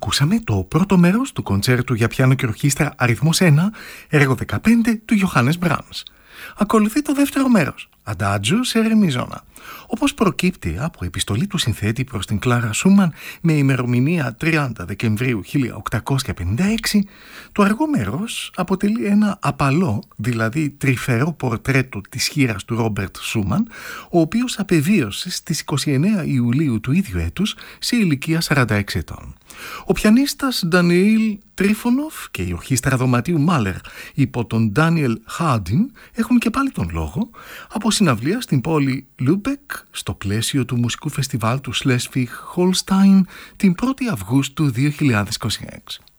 Ακούσαμε το πρώτο μέρος του κοντσέρτου για πιάνο και ορχήστρα αριθμός 1, έργο 15 του Johannes Brahms. Ακολουθεί το δεύτερο μέρος, Adagio σε ρε μιζώνα. Όπως προκύπτει από επιστολή του συνθέτη προς την Κλάρα Σούμαν με ημερομηνία 30 Δεκεμβρίου 1856, το αργό μέρος αποτελεί ένα απαλό, δηλαδή τρυφερό πορτρέτο της χήρας του Ρόμπερτ Σούμαν, ο οποίος απεβίωσε στις 29 Ιουλίου του ίδιου έτους σε ηλικία 46 ετών. Ο πιανίστας Ντανιήλ Τρίφωνοφ και η ορχήστρα δωματίου Μάλερ υπό τον Ντάνιελ Χάντιν έχουν και πάλι τον λόγο από συναυλία στην πόλη Λούμπεκ στο πλαίσιο του μουσικού φεστιβάλ του Σλέσβιγκ Χολστάιν την 1η Αυγούστου 2026.